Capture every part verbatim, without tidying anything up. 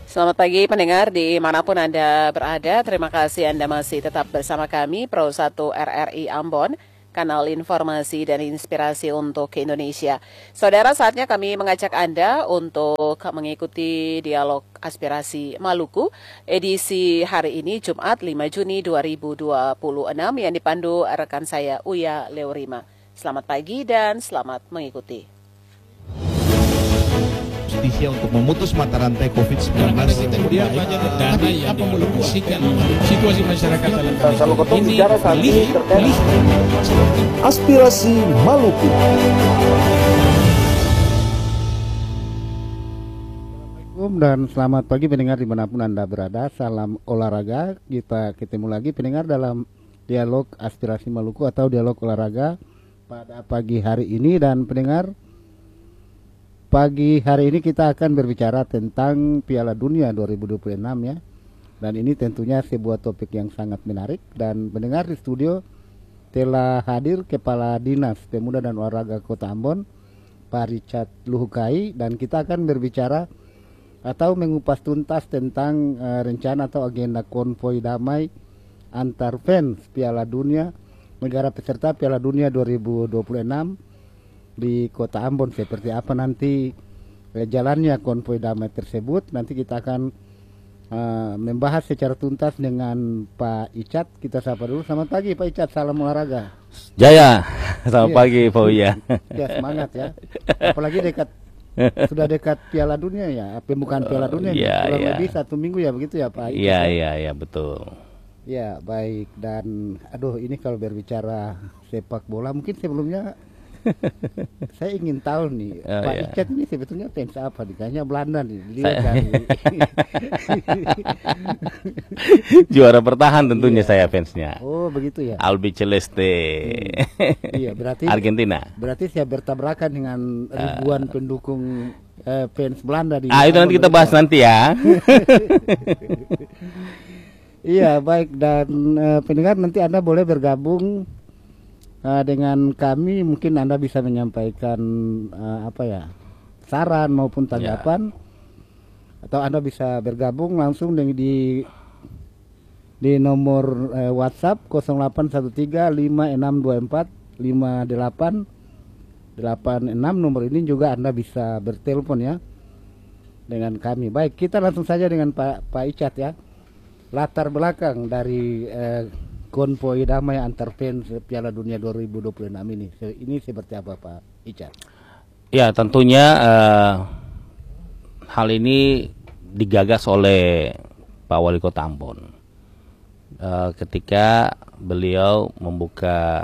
Selamat pagi pendengar dimanapun Anda berada. Terima kasih Anda masih tetap bersama kami Pro satu R R I Ambon, kanal informasi dan inspirasi untuk Indonesia. Saudara, saatnya kami mengajak Anda untuk mengikuti dialog aspirasi Maluku edisi hari ini Jumat lima Juni dua ribu dua puluh enam yang dipandu rekan saya Uya Leorima. Selamat pagi dan selamat mengikuti. Justisia untuk memutus mata rantai covid sembilan belas. Kita kemudian banyak dana yang dialokasikan situasi masyarakat dalam ini pilih, pilih. Aspirasi Maluku. Assalamualaikum dan selamat pagi pendengar dimanapun Anda berada. Salam olahraga. Kita ketemu lagi pendengar dalam dialog aspirasi Maluku atau dialog olahraga pada pagi hari ini. Dan pendengar, pagi hari ini kita akan berbicara tentang Piala Dunia dua ribu dua puluh enam ya. Dan ini tentunya sebuah topik yang sangat menarik. Dan pendengar, di studio telah hadir Kepala Dinas Pemuda dan Olahraga Kota Ambon, Pak Richard Luhukai. Dan kita akan berbicara atau mengupas tuntas tentang uh, rencana atau agenda konvoi damai antar fans Piala Dunia, negara peserta Piala Dunia dua ribu dua puluh enam di Kota Ambon. Seperti apa nanti eh, jalannya konvoi damai tersebut. Nanti kita akan uh, membahas secara tuntas dengan Pak Icat. Kita sapa dulu. Selamat pagi Pak Icat, salam olahraga. Jaya, selamat iya. pagi Pak Uya. Ya, semangat ya. Apalagi dekat sudah dekat Piala Dunia ya, pembukaan Piala Dunia. Uh, ya, kurang ya. lebih satu minggu ya, begitu ya Pak Icat. Iya, iya, iya, betul. Ya, baik. Dan aduh, ini kalau berbicara sepak bola, mungkin sebelumnya saya ingin tahu nih, oh, Pak ya. Icat ini sebetulnya fans apa nih? Kayaknya Belanda nih. Dia Saya... dari juara bertahan tentunya, iya. Saya fansnya. Oh, begitu ya. Albi Celeste. Hmm. Iya, berarti Argentina. Berarti saya bertabrakan dengan ribuan uh, pendukung uh, fans Belanda di. Ah, itu nanti kita bahas nanti ya. Iya, baik. Dan uh, pendengar, nanti Anda boleh bergabung Uh, dengan kami. Mungkin Anda bisa menyampaikan uh, apa ya, saran maupun tanggapan ya. Atau Anda bisa bergabung langsung dengan di di nomor uh, WhatsApp nol delapan satu tiga lima enam dua empat lima delapan delapan enam. Nomor ini juga Anda bisa bertelepon ya dengan kami. Baik, kita langsung saja dengan Pak Pak Icat ya. Latar belakang dari uh, konvoi damai antar fans Piala Dunia dua ribu dua puluh enam ini, ini seperti apa Pak Icat? Ya, tentunya uh, hal ini digagas oleh Pak Wali Kota Ambon uh, ketika beliau membuka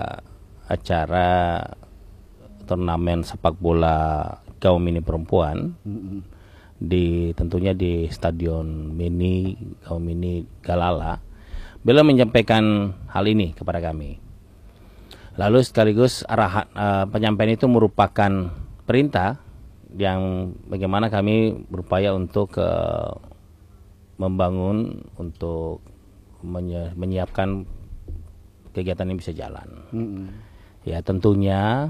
acara turnamen sepak bola kaum mini perempuan mm-hmm. di tentunya di Stadion Mini kaum mini Galala. Beliau menyampaikan hal ini kepada kami. Lalu sekaligus arahan uh, penyampaian itu merupakan perintah yang bagaimana kami berupaya untuk uh, membangun, untuk menyi menyiapkan kegiatan ini bisa jalan. Mm-hmm. Ya, tentunya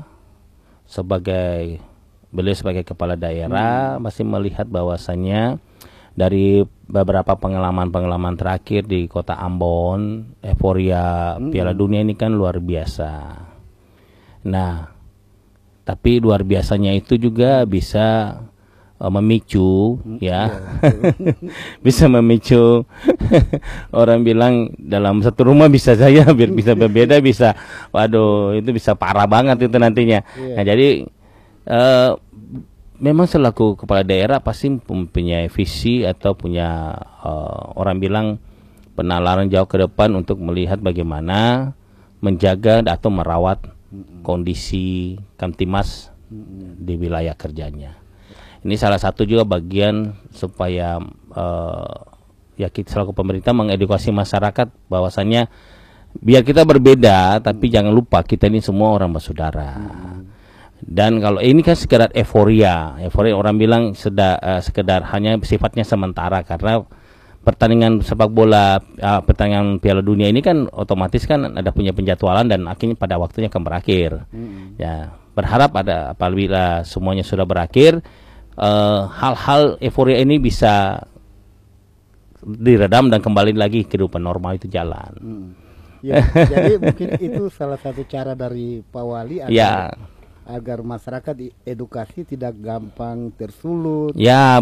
sebagai beliau sebagai kepala daerah mm-hmm. masih melihat bahwasannya dari beberapa pengalaman-pengalaman terakhir di Kota Ambon, euforia hmm. Piala Dunia ini kan luar biasa. Nah, tapi luar biasanya itu juga bisa uh, memicu, hmm. ya, bisa memicu orang bilang dalam satu rumah bisa saja biar bisa berbeda, bisa, waduh, itu bisa parah banget itu nantinya. Yeah. Nah, jadi uh, memang selaku kepala daerah pasti mempunyai visi atau punya uh, orang bilang penalaran jauh ke depan untuk melihat bagaimana menjaga atau merawat mm-hmm. kondisi Kamtimas mm-hmm. di wilayah kerjanya. Ini salah satu juga bagian supaya uh, ya kita selaku pemerintah mengedukasi masyarakat bahwasannya biar kita berbeda tapi jangan lupa kita ini semua orang bersaudara. Mm-hmm. Dan kalau ini kan sekedar euforia, euforia orang bilang seda, uh, sekedar hanya sifatnya sementara karena pertandingan sepak bola, uh, pertandingan Piala Dunia ini kan otomatis kan ada punya penjadwalan dan akhirnya pada waktunya akan berakhir. Mm-hmm. Ya, berharap ada apabila semuanya sudah berakhir, hal-hal uh, euforia ini bisa diredam dan kembali lagi kehidupan normal itu jalan. Hmm. Ya, jadi mungkin itu salah satu cara dari Pak Wali agar, Ya. agar masyarakat edukasi tidak gampang tersulut. Ya,